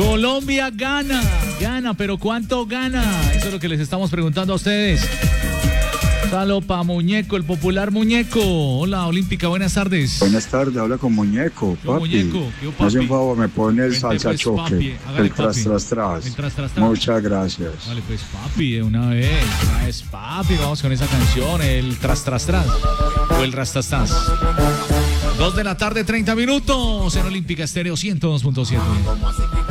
Colombia gana, pero ¿cuánto gana? Eso es lo que les estamos preguntando a ustedes. Salopa Muñeco, el popular Muñeco. Hola, Olímpica, buenas tardes. Buenas tardes, habla con Muñeco, Yo, papi. Muñeco, yo, papi. Me hace un favor, me pone el Vente, salsa pues, choque, papi, hágale, el tras, papi. tras, tras. El tras, tras, tras. Muchas gracias. Vale, pues papi, de una vez, papi, vamos con esa canción, el tras, tras, tras, o el rastastas. 2 de la tarde, 30 minutos, en Olímpica Estéreo 102.7.